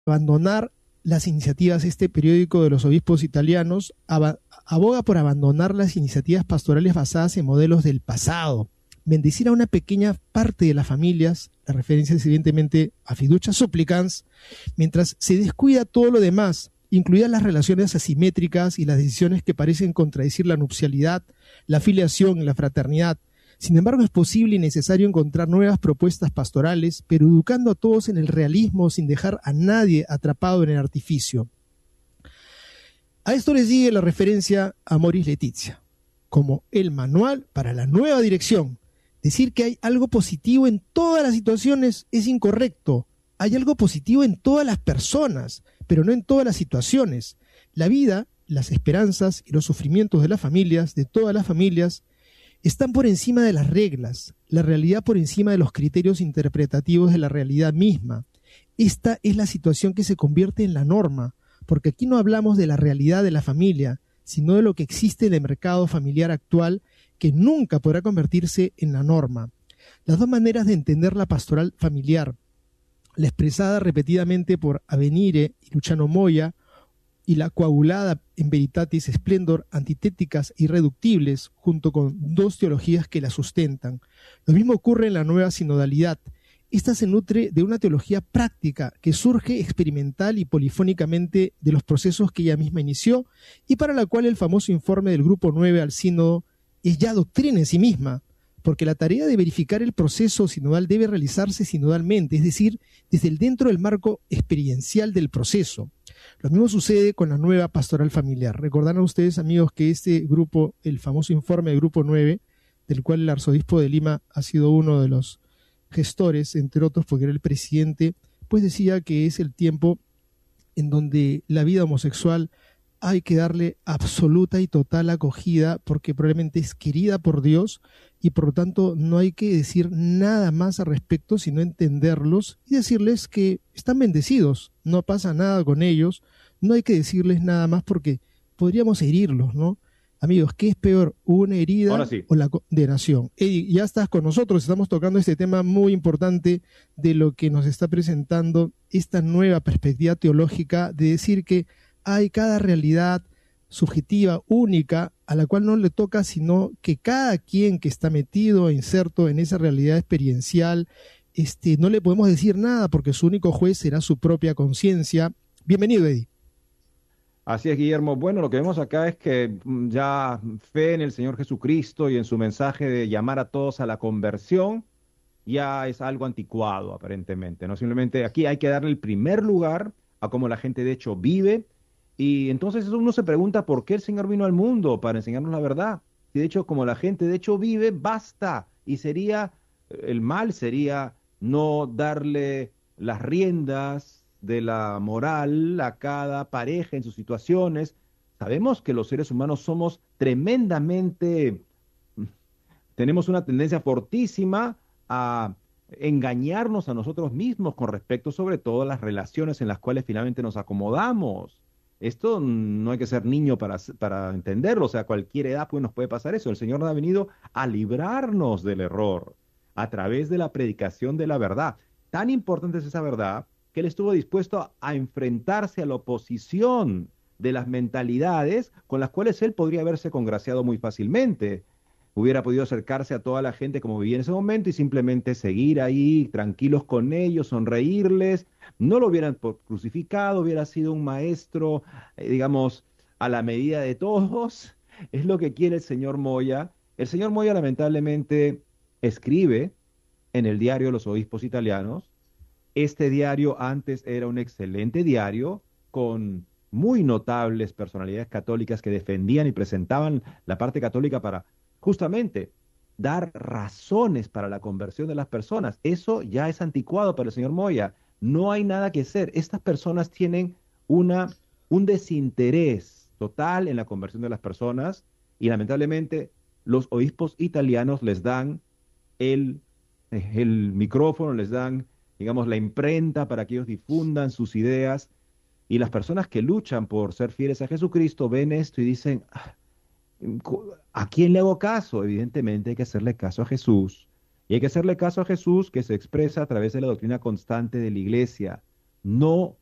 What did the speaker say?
abandonar las iniciativas, este periódico de los obispos italianos aboga por abandonar las iniciativas pastorales basadas en modelos del pasado, bendecir a una pequeña parte de las familias, la referencia es evidentemente a fiducia supplicans, mientras se descuida todo lo demás, incluidas las relaciones asimétricas y las decisiones que parecen contradecir la nupcialidad, la filiación y la fraternidad. Sin embargo, es posible y necesario encontrar nuevas propuestas pastorales, pero educando a todos en el realismo sin dejar a nadie atrapado en el artificio. A esto le sigue la referencia a Amoris Laetitia, como el manual para la nueva dirección. Decir que hay algo positivo en todas las situaciones es incorrecto. Hay algo positivo en todas las personas, pero no en todas las situaciones. La vida, las esperanzas y los sufrimientos de las familias, de todas las familias, están por encima de las reglas, la realidad por encima de los criterios interpretativos de la realidad misma. Esta es la situación que se convierte en la norma, porque aquí no hablamos de la realidad de la familia, sino de lo que existe en el mercado familiar actual, que nunca podrá convertirse en la norma. Las dos maneras de entender la pastoral familiar, la expresada repetidamente por Avenire y Luciano Moya, y la coagulada en Veritatis Splendor, antitéticas e irreductibles, junto con dos teologías que la sustentan. Lo mismo ocurre en la nueva sinodalidad. Esta se nutre de una teología práctica que surge experimental y polifónicamente de los procesos que ella misma inició y para la cual el famoso informe del Grupo 9 al Sínodo es ya doctrina en sí misma, porque la tarea de verificar el proceso sinodal debe realizarse sinodalmente, es decir, desde el dentro del marco experiencial del proceso. Lo mismo sucede con la nueva pastoral familiar. Recordarán ustedes, amigos, que este grupo, el famoso informe del Grupo 9, del cual el arzobispo de Lima ha sido uno de los gestores, entre otros porque era el presidente, pues decía que es el tiempo en donde la vida homosexual hay que darle absoluta y total acogida porque probablemente es querida por Dios y por lo tanto no hay que decir nada más al respecto sino entenderlos y decirles que están bendecidos, no pasa nada con ellos, no hay que decirles nada más porque podríamos herirlos, ¿no? Amigos, ¿qué es peor, una herida o la condenación? Eddie, ya estás con nosotros, estamos tocando este tema muy importante de lo que nos está presentando esta nueva perspectiva teológica de decir que hay cada realidad subjetiva, única, a la cual no le toca sino que cada quien que está metido, inserto en esa realidad experiencial, no le podemos decir nada porque su único juez será su propia conciencia. Bienvenido, Eddie. Así es, Guillermo. Bueno, lo que vemos acá es que ya fe en el Señor Jesucristo y en su mensaje de llamar a todos a la conversión ya es algo anticuado, aparentemente, ¿no? Simplemente aquí hay que darle el primer lugar a cómo la gente de hecho vive. Y entonces uno se pregunta por qué el Señor vino al mundo para enseñarnos la verdad. Y de hecho, como la gente de hecho vive, basta. Y el mal sería no darle las riendas de la moral a cada pareja en sus situaciones. Sabemos que los seres humanos somos tenemos una tendencia fortísima a engañarnos a nosotros mismos con respecto sobre todo a las relaciones en las cuales finalmente nos acomodamos. Esto no hay que ser niño para entenderlo, o sea, a cualquier edad pues, nos puede pasar eso. El Señor nos ha venido a librarnos del error a través de la predicación de la verdad. Tan importante es esa verdad que Él estuvo dispuesto a enfrentarse a la oposición de las mentalidades con las cuales Él podría haberse congraciado muy fácilmente. Hubiera podido acercarse a toda la gente como vivía en ese momento y simplemente seguir ahí tranquilos con ellos, sonreírles. No lo hubieran crucificado, hubiera sido un maestro, digamos, a la medida de todos. Es lo que quiere el señor Moya. El señor Moya lamentablemente escribe en el diario de los obispos italianos. Este diario antes era un excelente diario con muy notables personalidades católicas que defendían y presentaban la parte católica para justamente dar razones para la conversión de las personas. Eso ya es anticuado para el señor Moya. No hay nada que hacer. Estas personas tienen un desinterés total en la conversión de las personas y lamentablemente los obispos italianos les dan el micrófono, les dan, digamos, la imprenta para que ellos difundan sus ideas y las personas que luchan por ser fieles a Jesucristo ven esto y dicen, ¿a quién le hago caso? Evidentemente hay que hacerle caso a Jesús. Y hay que hacerle caso a Jesús que se expresa a través de la doctrina constante de la iglesia. No